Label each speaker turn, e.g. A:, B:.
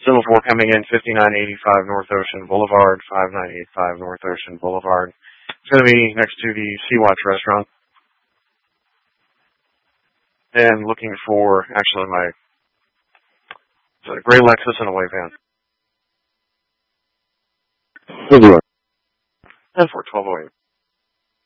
A: Still 4 coming in, 5985 North Ocean Boulevard, 5985 North Ocean Boulevard. It's going to be next to the Sea-Watch restaurant. And looking for, actually, my gray Lexus and a white van. 10-4, 1208.